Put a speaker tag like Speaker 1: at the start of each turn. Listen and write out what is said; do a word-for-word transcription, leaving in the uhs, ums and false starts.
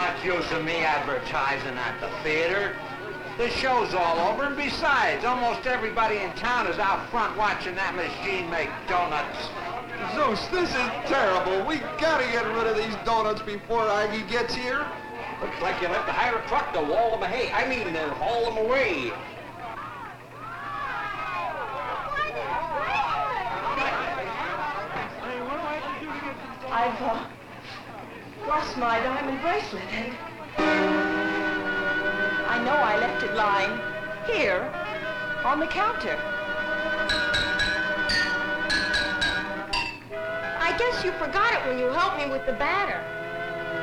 Speaker 1: much use of me advertising at the theater. The show's all over, and besides, almost everybody in town is out front watching that machine make donuts.
Speaker 2: Zeus, this is terrible. We gotta get rid of these donuts before Aggie gets here.
Speaker 3: Looks like you'll have to hire a truck to wall them hay. I mean, uh, haul them away.
Speaker 4: I've uh, lost my diamond bracelet, and I know I left it lying here on the counter. I guess you forgot it when you helped me with the batter.